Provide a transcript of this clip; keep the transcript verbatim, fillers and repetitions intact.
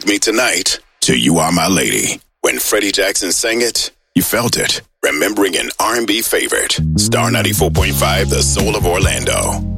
Take Me Tonight to You Are My Lady. When Freddie Jackson sang it, you felt it. Remembering an R and B favorite. Star ninety-four point five, the soul of Orlando.